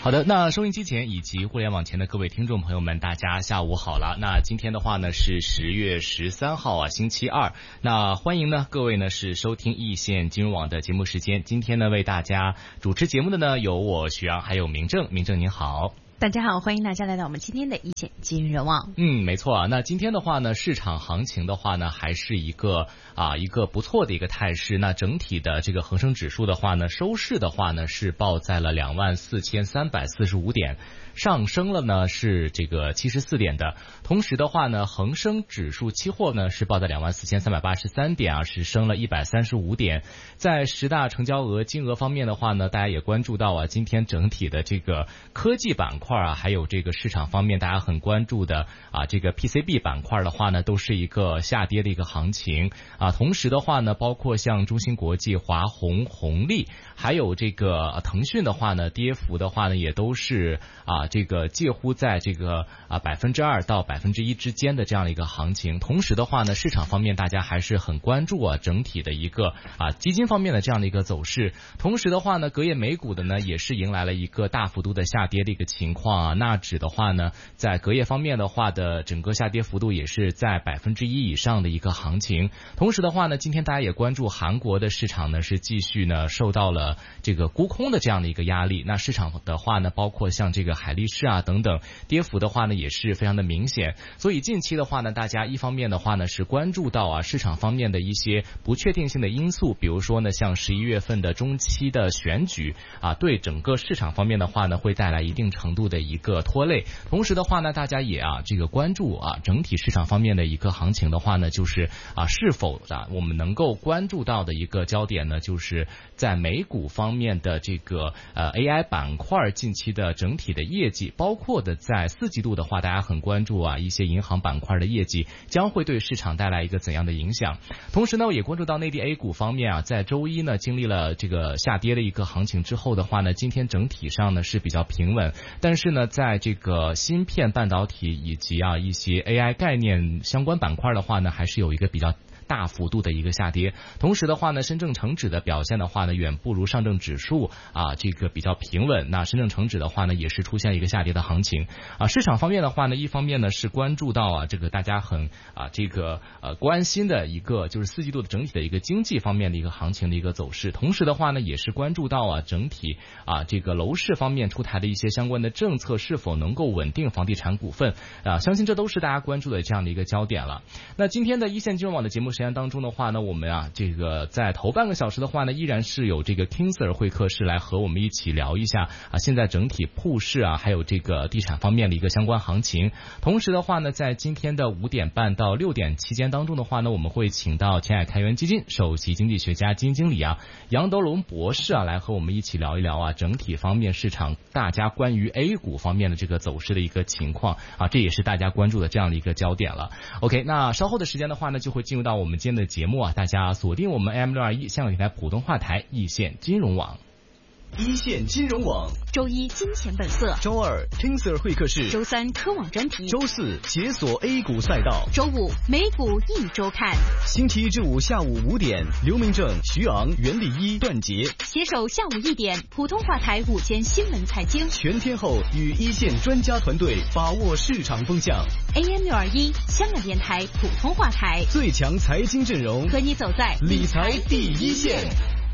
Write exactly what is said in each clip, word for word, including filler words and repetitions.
好的，那收音机前以及互联网前的各位听众朋友们，大家下午好了。那今天的话呢是十月十三号啊，星期二。那欢迎呢各位呢是收听易线金融网的节目时间。今天呢为大家主持节目的呢有我徐阳，还有明正。明正您好。 大家好，欢迎大家来到我们今天的一线金融网。 嗯，没错啊。那今天的话呢，市场行情的话呢，还是一个啊一个不错的一个态势。那整体的这个恒生指数的话呢，收市的话呢是报在了两万四千三百四十五点。上升了呢是这个七十四点的，同时的话呢，恒生指数期货呢是报在两万四千三百八十三点啊，是升了一百三十五点。在十大成交额金额方面的话呢，大家也关注到啊，今天整体的这个科技板块啊，还有这个市场方面大家很关注的啊，这个 P C B 板块的话呢，都是一个下跌的一个行情啊。同时的话呢，包括像中芯国际、华虹、宏利，还有这个腾讯的话呢，跌幅的话呢，也都是啊。这个介乎在这个啊百分之二到百分之一之间的这样的一个行情。同时的话呢，市场方面大家还是很关注啊整体的一个啊基金方面的这样的一个走势。同时的话呢，隔夜美股的呢也是迎来了一个大幅度的下跌的一个情况啊。纳指的话呢，在隔夜方面的话的整个下跌幅度也是在百分之一以上的一个行情。同时的话呢，今天大家也关注韩国的市场呢是继续呢受到了这个沽空的这样的一个压力。那市场的话呢，包括像这个海力士啊等等，跌幅的话呢也是非常的明显。所以近期的话呢，大家一方面的话呢是关注到啊市场方面的一些不确定性的因素，比如说呢像十一月份的中期的选举啊，对整个市场方面的话呢会带来一定程度的一个拖累。同时的话呢，大家也啊这个关注啊整体市场方面的一个行情的话呢，就是啊是否啊我们能够关注到的一个焦点呢，就是在美股方面的这个呃 A I 板块近期的整体的业绩，包括的在四季度的话，大家很关注啊一些银行板块的业绩将会对市场带来一个怎样的影响。同时呢，也关注到内地 A 股方面啊，在周一呢经历了这个下跌的一个行情之后的话呢，今天整体上呢是比较平稳，但是呢，在这个芯片半导体以及啊一些 A I 概念相关板块的话呢，还是有一个比较大幅度的一个下跌。同时的话呢，深证成指的表现的话呢，远不如上证指数啊这个比较平稳。那深证成指的话呢，也是出现一个下跌的行情啊。市场方面的话呢，一方面呢是关注到啊这个大家很啊这个呃关心的一个就是四季度的整体的一个经济方面的一个行情的一个走势。同时的话呢，也是关注到啊整体啊这个楼市方面出台的一些相关的政策是否能够稳定房地产股份啊，相信这都是大家关注的这样的一个焦点了。那今天的一线金融网的节目时间当中的话呢，我们啊这个在头半个小时的话呢，依然是有这个 King Sir 会客室来和我们一起聊一下啊现在整体铺市啊还有这个地产方面的一个相关行情。同时的话呢，在今天的五点半到六点期间当中的话呢，我们会请到前海开源基金首席经济学家基金经理啊杨德龙博士啊来和我们一起聊一聊啊整体方面市场大家关于 A 股方面的这个走势的一个情况啊，这也是大家关注的这样的一个焦点了。 OK， 那稍后的时间的话呢，就会进入到我们今天的节目啊，大家锁定我们 A M 六二一香港电台普通话台易线金融网。 一线金融网， 周一金钱本色， 周二 King Sir 会客室， 周三科网专题， 周四解锁 A 股赛道， 周五美股一周看。 星期一至五下午五点，刘明正、徐昂、袁立一、段杰携手下午一点，普通话台午间新闻财经， 全天候与一线专家团队把握市场风向。 A M 六二一香港电台普通话台， 最强财经阵容， 和你走在理财第一线。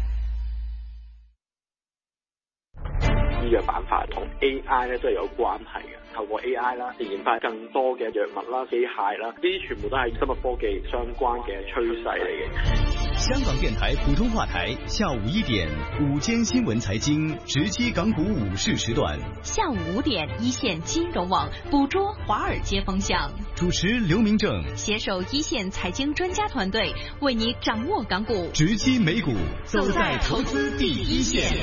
醫藥板塊同 A I 咧都係有關係嘅，透過 A I 啦，研發更多嘅藥物啦、機械啦，呢啲全部都係生物科技相關嘅趨勢嚟嘅。 香港電台普通話台下午一點午間新聞財經直擊港股午市時段， 下午五點一線金融網捕捉華爾街風向， 主持劉明正， 攜手一線財經專家團隊，為你掌握港股， 直擊美股，走在投資第一線。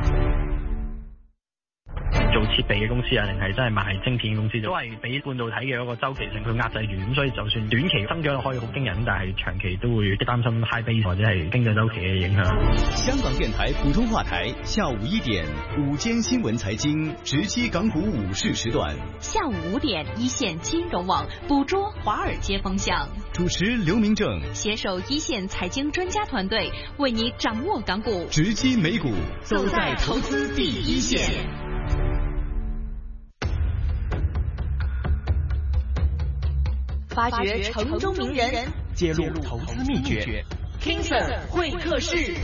做設備嘅公司啊，定係真係賣晶片嘅公司，都係俾半導體嘅嗰個周期性去壓制住，咁所以就算短期增長可以好驚人，但係長期都會擔心 high base 或者係經濟周期嘅影響。 香港電台普通話台下午一點午間新聞財經直擊港股午市時段， 下午五點一線金融網捕捉華爾街風向， 主持劉明正， 攜手一線財經專家團隊，為你掌握港股， 直擊美股， 走在投資第一線。 发掘城中名人， 揭露投资秘诀。 King Sir 会客室。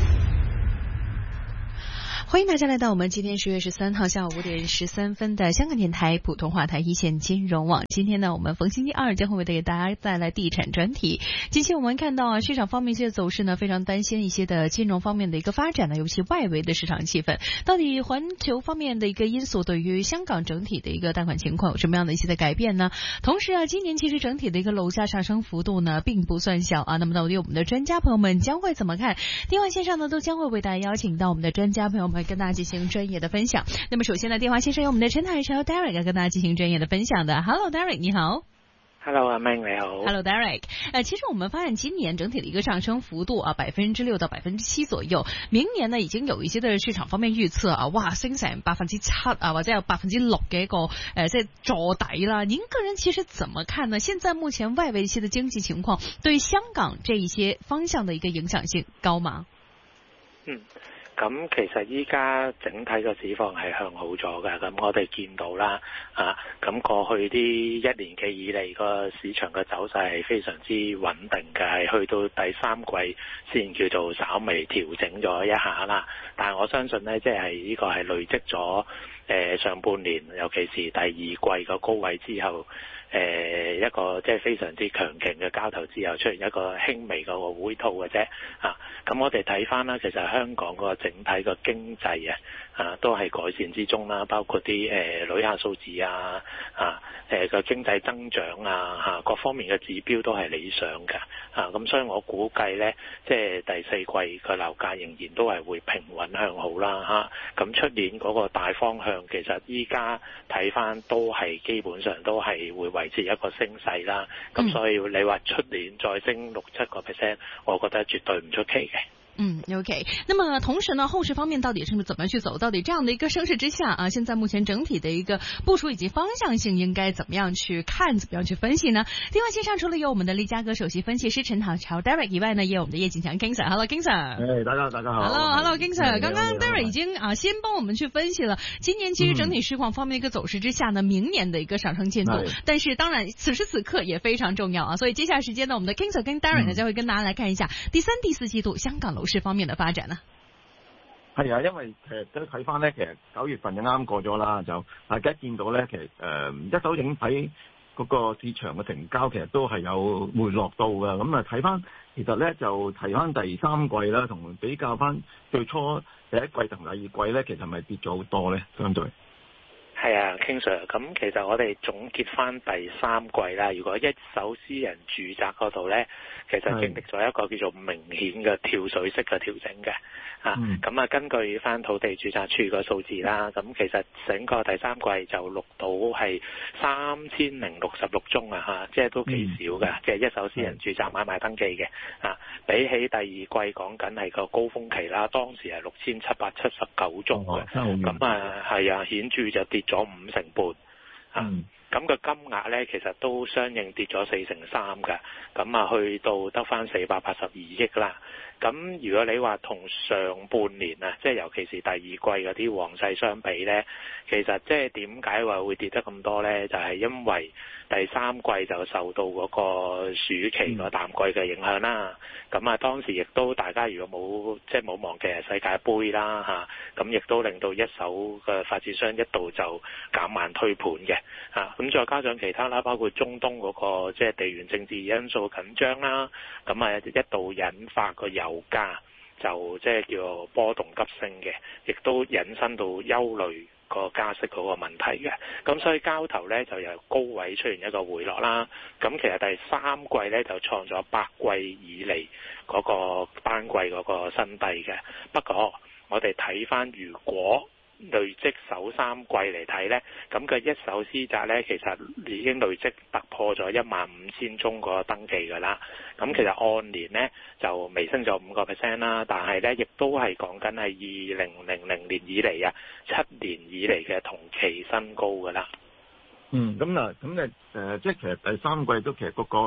欢迎大家来到我们今天十月十三号下午五点十三分的香港电台普通话台一线金融网。今天呢，我们逢星期二将会为大家带来地产专题。近期我们看到啊，市场方面一些走势呢，非常担心一些的金融方面的一个发展呢，尤其外围的市场气氛，到底环球方面的一个因素对于香港整体的一个贷款情况有什么样的一些的改变呢？同时啊，今年其实整体的一个楼价上升幅度呢，并不算小啊。那么到底我们的专家朋友们将会怎么看？电话线上呢，都将会为大家邀请到我们的专家朋友们跟大家进行专业的分享。那么首先呢，电话线上有我们的陈海潮 Derek 跟大家进行专业的分享的。Hello Derek， 你好。 Hello 阿明你好。 Hello Derek。 呃，其实我们发现今年整体的一个上升幅度啊，百分之六到百分之七左右。明年呢，已經有一些的市場方面預測啊，哇，升成百分之七啊，或者有百分之六嘅一個誒，即係坐底啦。您個人其實怎麼看呢？現在目前外圍一些的經濟情況對香港這一些方向的一個影響性高嗎？ 嗯。咁其實依家整體個市況係向好咗嘅，咁我哋見到啦，啊，咁過去啲一年幾以嚟個市場嘅走勢係非常之穩定嘅，係去到第三季先叫做稍微調整咗一下啦。但係我相信呢，即係呢個係累積咗誒上半年，尤其是第二季個高位之後。誒、呃、一個即係非常之強勁嘅交投之後出現一個輕微個回吐嘅啫啊！咁我哋睇翻啦，其實香港個整體個經濟啊啊都係改善之中啦，包括啲誒、呃、旅客數字啊啊誒個、呃、經濟增長啊嚇、啊、各方面嘅指標都係理想嘅啊！咁所以我估計咧，即係第四季個樓價仍然都係會平穩向好啦嚇。咁、啊、出年嗰個大方向其實依家睇翻都係基本上都係會維持一個升勢啦，咁所以你話出年再升六七個 percent， 我覺得絕對唔出奇嘅。 嗯 ，OK。那麼同時呢，後市方面到底是怎麼去走？到底這樣的一個升勢之下啊，現在目前整體的一個部署以及方向性應該怎麼樣去看，怎麼樣去分析呢？電話線上除了有我們的利嘉閣首席分析師陳海潮 Derek 以外呢，也有我們的葉景強 King Sir。Hello King Sir。 誒，大家大家好。 Hello Hello King Sir。剛剛 Derek 已經啊先幫我們去分析了今年其實整體市況方面的一個走勢之下呢，明年的一個上升進度。但是當然此時此刻也非常重要啊，所以接下來時間呢，我們的 King Sir 跟 Derek 呢將會跟大家來看一下第三、第四季度香港樓市方面的發展。 係啊，因為其實都睇翻咧，其實九月份就啱過咗啦，就大家見到咧，其實誒、呃、一手整體嗰個市場嘅成交其實都係有回落到嘅。咁啊睇翻，其實咧就提翻第三季啦，同比較翻最初第一季同第二季咧，其實咪跌咗好多咧，相對。 係啊 King Sir，咁其實我哋總結翻第三季啦，如果一手私人住宅嗰度咧，其實經歷咗一個叫做明顯嘅跳水式嘅調整嘅。啊，咁、嗯、啊，根據翻土地註冊處個數字啦，咁其實整個第三季就錄到係三千零六十六宗啊，嚇，即係都幾少嘅，即、嗯、係一手私人住宅買賣登記嘅。啊，比起第二季講緊係個高峰期啦，當時係六千七百七十九宗嘅，咁、哦、啊係啊，顯著就跌咗五成半。啊，咁、嗯、個金額咧其實都相應跌咗四成三嘅，咁啊去到得翻四百八十二億啦。咁如果你話同上半年啊，即係尤其是第二季嗰啲旺勢相比咧，其實即係點解話會跌得咁多咧？就係、是、因為第三季就受到嗰個暑期個淡季嘅影響啦。咁、嗯、啊當時亦都大家如果冇即係冇忘記係世界盃啦嚇，咁亦都令到一手嘅發展商一度就減慢推盤嘅嚇。咁再加上其他啦，包括中東嗰、那個即係地緣政治因素緊張啦，咁啊一度引發個油油價就即係叫波動急升嘅，亦都引申到憂慮個加息嗰個問題嘅。咁所以交投咧就由高位出現一個回落啦。咁其實第三季咧就創咗百季以嚟嗰個單季嗰個新低嘅。不過我哋睇翻如果累積首三季嚟睇呢，咁嘅一手私宅呢，其實已經累積突破咗一萬五千宗個登記㗎啦。咁其實按年呢，就微升咗五個 percent 啦，但係呢，亦都係講緊係二零零零年以嚟啊，七年以嚟嘅同期新高㗎啦。 嗯，咁嗱，咁誒誒，即係其實第三季都其實嗰個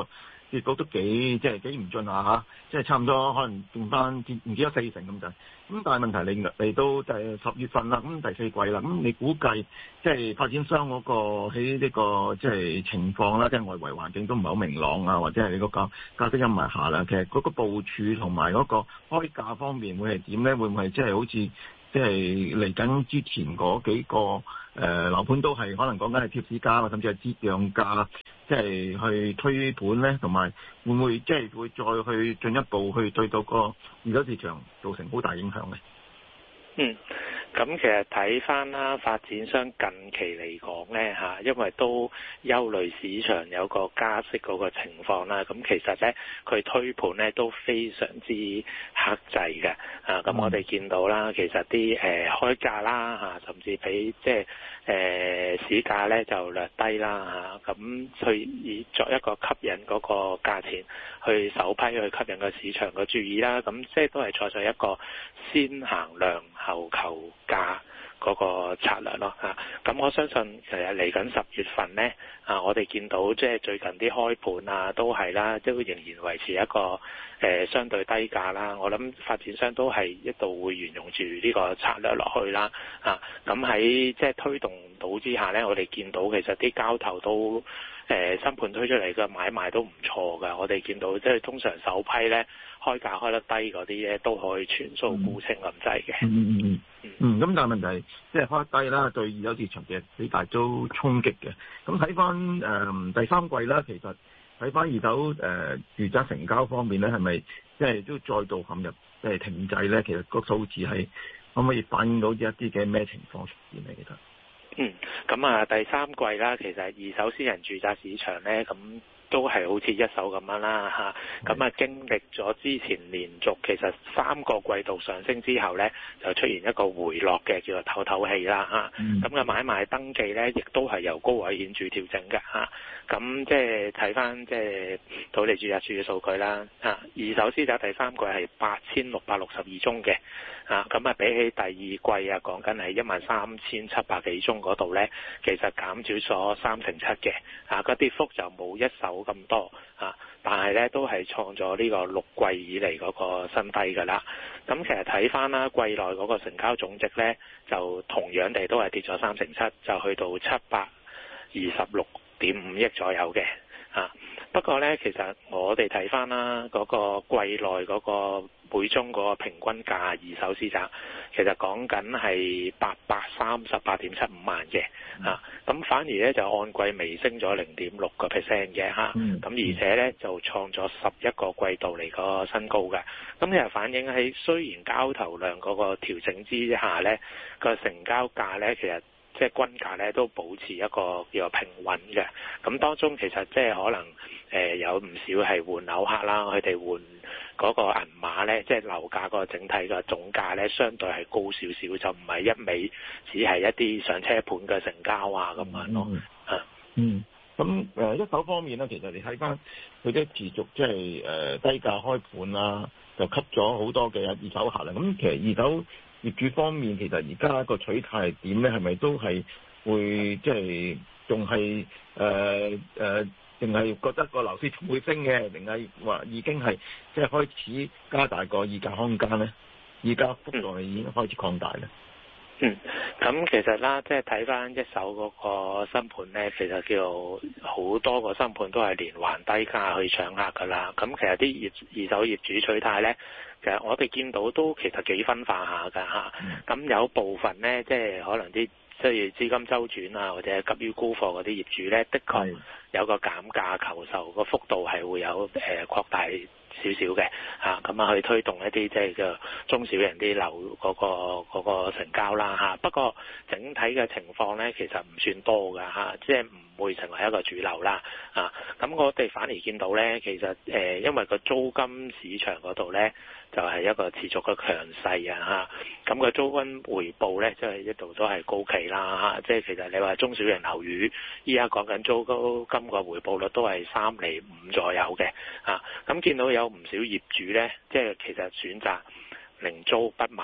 跌幅都幾即係幾唔盡下嚇，即係差唔多可能剩翻跌唔止咗四成咁滯。咁但係問題嚟嚟到就係十月份啦，咁第四季啦，咁你估計即係發展商嗰個喺呢個即係情況啦，即係外圍環境都唔係好明朗啊，或者係你嗰個加息陰霾下啦，其實嗰個部署同埋嗰個開價方面會係點咧？會唔會即係好似即係嚟緊之前嗰幾個誒樓盤都係可能講緊係貼市價，甚至係折讓價，即係去推盤咧？同埋會唔會即係會再去進一步去對到個二手市場造成好大影響咧？ 嗯，咁其實睇翻啦，發展商近期嚟講呢，嚇，因為都憂慮市場有個加息嗰個情況啦，咁其實呢，佢推盤呢都非常之克制嘅，啊，咁我哋見到啦，其實啲誒、呃、開價啦嚇，甚至比即係誒市價呢就略低啦嚇，咁去以作一個吸引嗰個價錢去首批去吸引個市場嘅注意啦，咁即係都係採取一個先行量後求價嗰個策略咯嚇，咁我相信其實嚟緊十月份呢，啊，我哋見到即係最近啲開盤啊都係啦，都仍然維持一個誒、呃、相對低價啦。我諗發展商都係一度會沿用住呢個策略落去啦，啊，咁喺即係推動到之下呢，我哋見到其實啲交投都誒、呃、新盤推出嚟嘅買賣都唔錯㗎。我哋見到即係通常首批呢，開價開得低嗰啲咧，都可以全數沽清咁滯嘅。 嗯嗯嗯嗯。咁、嗯、但係問題即係開得低啦，對二手市場嘅幾大都衝擊嘅。咁睇翻誒第三季啦，其實睇翻二手誒住宅成交方面咧，係咪即係都再度陷入即係停滯咧？其實個數字係可唔可以反映到一啲嘅咩情況出現咧？其實嗯，咁啊第三季啦，其實二手私人住宅市場咧咁。都係好似一手咁樣啦嚇，咁啊經歷咗之前連續其實三個季度上升之後呢，就出現一個回落嘅叫做透透氣啦嚇，咁嘅、嗯、買賣登記呢，亦都係由高位顯著調整嘅嚇，咁即係睇翻即係土地註冊處嘅數據啦嚇，二手私宅第三季係八千六百六十二宗嘅嚇，咁啊比起第二季啊講緊係一萬三千七百幾宗嗰度呢，其實減少咗三成七嘅嚇，個跌幅就冇一手咁多啊，但係咧都係創咗呢個六季以嚟嗰個新低㗎啦。咁其實睇翻啦，季內嗰個成交總值咧，就同樣地都係跌咗三成七，就去到七百二十六點五億左右嘅啊。不過咧，其實我哋睇翻啦，嗰個季內嗰個每宗嗰個平均價二手私宅，其實講緊係八百三十八點七五萬嘅啊，咁反而咧就按季微升咗零點六個 percent 嘅嚇，咁、嗯、而且咧就創咗十一個季度嚟個新高嘅，咁其實反映喺雖然交投量嗰個調整之下咧，個成交價咧其實即係均價咧都保持一個叫做平穩嘅，咁當中其實即係可能誒、呃、有唔少係換樓客啦，佢哋換嗰個銀碼咧，即係樓價個整體嘅總價咧，相對係高少少，就唔係一味只係一啲上車盤嘅成交啊咁樣咯。啊， 嗯，咁誒、呃、一手方面咧，其實你睇翻佢都持續即係誒低價開盤啦，就吸咗好多嘅二手客啦。咁其實二手業主方面，其實而家個取態係點咧？係咪都係會即係仲係誒誒，定係覺得個樓市仲會升嘅，定係話已經係即係開始加大個議價空間咧？議價幅度已經開始擴大咧？ 嗯，咁其實啦，即係睇翻一手嗰個新盤咧，其實叫好多個新盤都係連環低價去搶客噶啦。咁其實啲業二手業主取態咧，其實我哋見到都其實幾分化下噶嚇。咁、嗯、有部分咧，即係可能啲即係資金周轉啊，或者急於沽貨嗰啲業主咧，的確有個減價求售個幅度係會有誒、呃、擴大少少嘅嚇，咁啊去推動一啲即係嘅中小型啲樓嗰個嗰個成交啦嚇。不過整體嘅情況咧，其實唔算多㗎嚇，即係唔會成為一個主流啦啊。咁我哋反而見到咧，其實誒、呃、因為個租金市場嗰度咧，就係、是、一個持續嘅強勢啊嚇。咁個租金回報咧，即係一度都係高企啦嚇。即係其實你話中小型樓宇，依家講緊租金個回報率都係三厘五左右嘅啊。咁見到有唔少業主咧，即係其實選擇零租不賣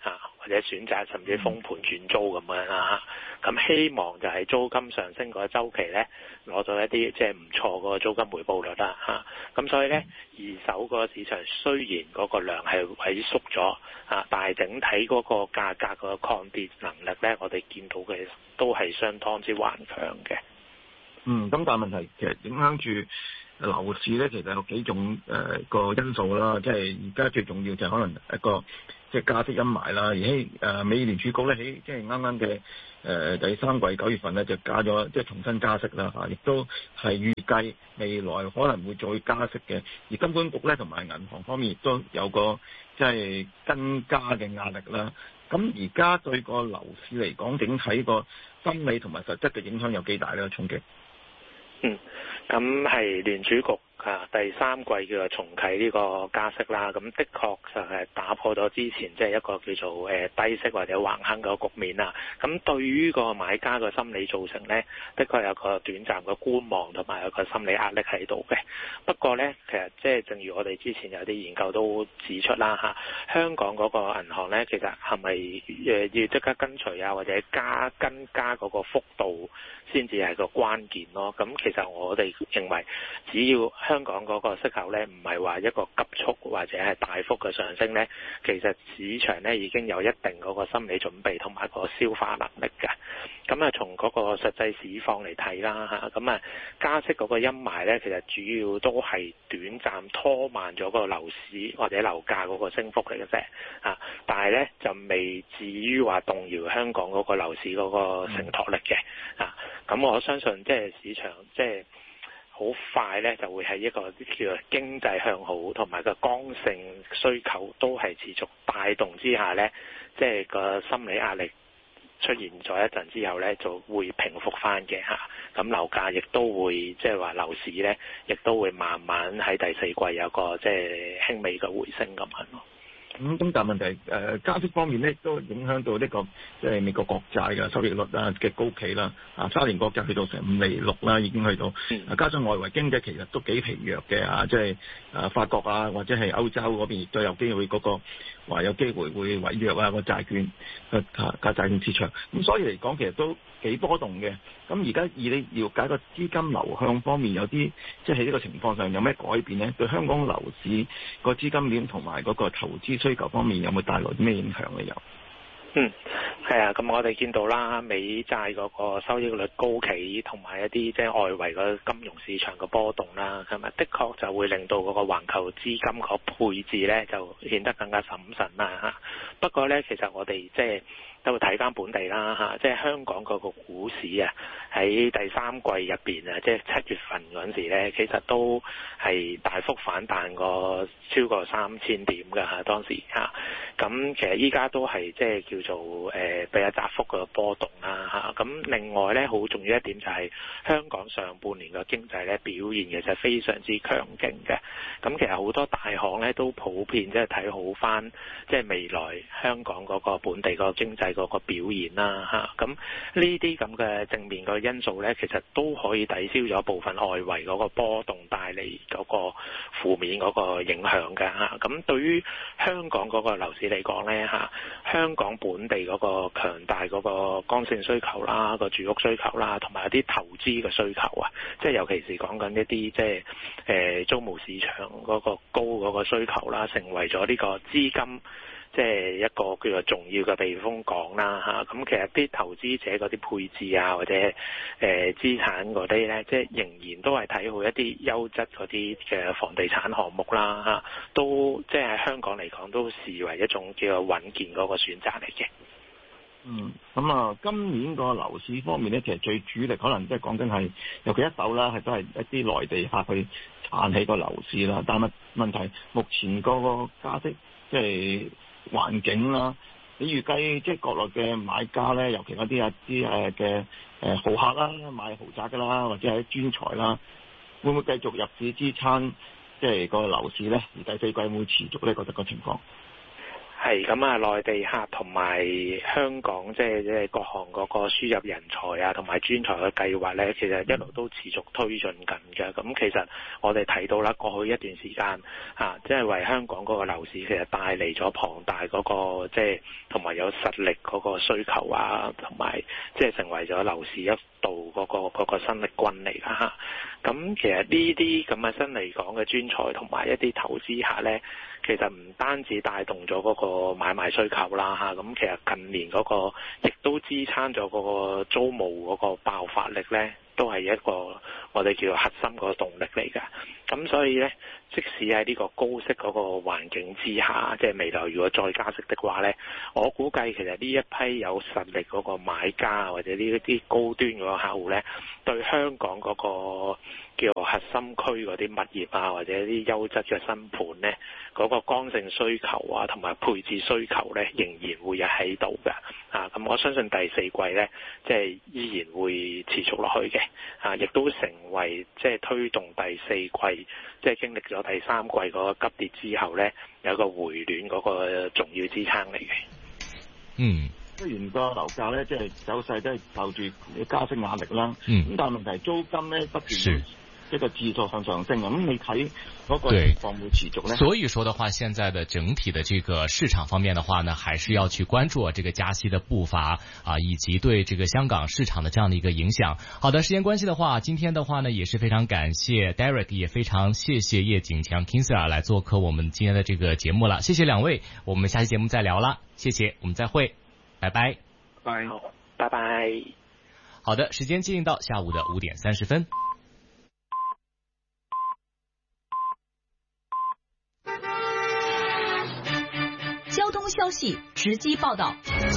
啊，或者選擇甚至封盤轉租咁樣啦。咁希望就係租金上升嗰週期咧，攞到一啲即係唔錯個租金回報率啦嚇。咁所以咧，二手個市場雖然嗰個量係萎縮咗啊，但係整體嗰個價格個抗跌能力咧，我哋見到嘅都係相當之頑強嘅。 嗯，咁但係問題其實影響住樓市咧，其實有幾種誒、呃、個因素啦，即係而家最重要就係可能一個即係、就是、加息陰霾啦。而喺誒、呃、美聯儲局咧喺即係啱啱嘅誒第三季九月份咧就加咗即係重新加息啦嚇，亦都係預計未來可能會再加息嘅。而金管局咧同埋銀行方面亦都有個即係增加嘅壓力啦。咁而家對個樓市嚟講，整體個心理同埋實質嘅影響有幾大咧？衝擊？ 嗯，咁係聯儲局啊第三季叫做重啟呢個加息啦，咁的確就係打破咗之前即係一個叫做誒低息或者橫行嘅局面啦。咁對於個買家嘅心理造成呢，的確有個短暫嘅觀望同埋有個心理壓力喺度嘅。不過呢，其實即係正如我哋之前有啲研究都指出啦嚇，香港嗰個銀行呢，其實係咪誒要即刻跟隨啊，或者加跟加嗰個幅度先至係個關鍵咯。咁其實我哋認為，只要香港嗰個息口咧唔係話一個急速或者係大幅嘅上升咧，其實市場咧已經有一定嗰個心理準備同埋個消化能力嘅。咁啊，從嗰個實際市況嚟睇啦嚇，咁啊加息嗰個陰霾咧，其實主要都係短暫拖慢咗個樓市或者樓價嗰個升幅嚟嘅啫啊，但係咧就未至於話動搖香港嗰個樓市嗰個承托力嘅啊。咁我相信即係市場即係好快咧就會係一個叫做經濟向好同埋個剛性需求都係持續帶動之下咧，即係個心理壓力出現咗一陣之後咧，就會平復翻嘅嚇。咁樓價亦都會即係話樓市咧，亦都會慢慢喺第四季有個即係輕微嘅回升咁樣咯。 咁咁但係問題誒、呃、加息方面咧，都影響到呢、這個即係、就是、美國國債嘅收益率啊嘅高企啦，啊三年國債去到成五厘六啦，已經去到，啊加上外圍經濟其實都幾疲弱嘅啊，即係啊法國啊或者係歐洲嗰邊亦都有機會嗰、那個話有機會會違約啊個債券嘅啊個債券市場，咁所以嚟講其實都幾波動嘅。咁而家以你了解個資金流向方面有啲即係喺呢個情況上有咩改變咧？對香港樓市個資金鏈同埋嗰個投資需求方面有冇帶來咩影響咧？有？ 嗯，係啊，咁我哋見到啦，美債嗰個收益率高企，同埋一啲即係外圍個金融市場嘅波動啦，咁啊，的確就會令到嗰個環球資金個配置咧就顯得更加審慎啦嚇。不過咧，其實我哋即係都會睇翻本地啦嚇，即係香港嗰個股市啊，喺第三季入邊啊，即係七月份嗰陣時咧，其實都係大幅反彈過超過三千點㗎嚇，當時嚇。咁其實依家都係即係叫做誒比較窄幅嘅波動啦嚇。咁另外咧，好重要一點就係香港上半年嘅經濟咧表現其實非常之強勁嘅。咁其實好多大行咧都普遍即係睇好翻，即係未來香港嗰個本地個經濟嗰個表現啦嚇。咁呢啲咁嘅正面嘅因素咧，其實都可以抵消咗部分外圍嗰個波動帶嚟嗰個負面嗰個影響嘅嚇。咁對於香港嗰個樓市嚟講咧嚇，香港本地嗰個強大嗰個剛性需求啦，個住屋需求啦，同埋一啲投資嘅需求啊，即係尤其是講緊一啲即係誒租務市場嗰個高嗰個需求啦，成為咗呢個資金即係一個叫做重要嘅避風港啦嚇。咁其實啲投資者嗰啲配置啊，或者誒資產嗰啲咧，即係仍然都係睇好一啲優質嗰啲嘅房地產項目啦嚇，都即係喺香港嚟講都視為一種叫做穩健嗰個選擇嚟嘅。 嗯，咁啊，今年個樓市方面咧，其實最主力可能即係講緊係，尤其一手啦，係都係一啲內地客去撐起個樓市啦。但係問題，目前嗰個加息即係環境啦，你預計即係國內嘅買家咧，尤其嗰啲一啲誒嘅誒豪客啦，買豪宅㗎啦，或者係專才啦，會唔會繼續入市支撐即係個樓市咧？而第四季會唔會持續咧？覺得個情況？ 係咁啊，內地客同埋香港即係即係各行嗰個輸入人才啊，同埋專才嘅計劃咧，其實一路都持續推進緊嘅。咁其實我哋睇到啦，過去一段時間啊，即係為香港嗰個樓市其實帶嚟咗龐大嗰個即係同埋有實力嗰個需求啊，同埋即係成為咗樓市一度嗰個嗰個新力軍嚟㗎嚇。咁其實呢啲咁嘅新嚟港嘅專才同埋一啲投資客咧，其實唔單止帶動咗嗰個買賣需求啦嚇，咁其實近年嗰個亦都支撐咗嗰個租務嗰個爆發力咧，都係一個我哋叫做核心個動力嚟㗎。咁所以咧，即使喺呢個高息嗰個環境之下，即係未來如果再加息的話咧，我估計其實呢一批有實力嗰個買家或者呢一啲高端嗰個客戶咧，對香港嗰個叫核心區嗰啲物業啊，或者啲優質嘅新盤咧，嗰個剛性需求啊，同埋配置需求咧，仍然會有喺度㗎。啊，咁我相信第四季咧，即係依然會持續落去嘅。啊，亦都成為即係推動第四季，即係經歷咗第三季嗰個急跌之後咧，有一個回暖嗰個重要支撐嚟嘅。 嗯。 雖然個樓價咧，即係走勢都係受住加息壓力啦。 嗯。 咁但係問題租金咧不斷一個指數向上升啊，咁你睇嗰個情況會持續咧？ 所以說的話，現在的整體的這個市場方面的話呢，還是要去關注這個加息的步伐啊，以及對這個香港市場的這樣的一個影響。好的，時間關係的話，今天的話呢，也是非常感謝 Derek， 也非常謝謝葉景強 King Sir 來做客我們今天的這個節目了。謝謝兩位，我們下期節目再聊啦。謝謝，我們再會，拜拜。 拜， 好，拜拜。 好的，時間進行到下午的五點三十分。 交通消息直擊報道。